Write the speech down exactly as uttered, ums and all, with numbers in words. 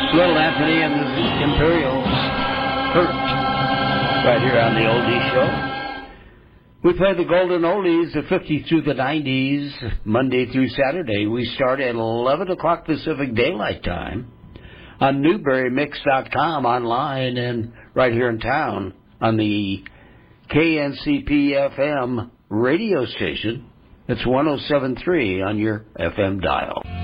Little Anthony and the Imperials Hurt right here on the Oldie Show. We play the Golden Oldies, the fifties through the nineties, Monday through Saturday. We start at eleven o'clock Pacific Daylight Time on Newberry Mix dot com, online and right here in town on the K N C P F M radio station. It's one oh seven point three on your F M dial.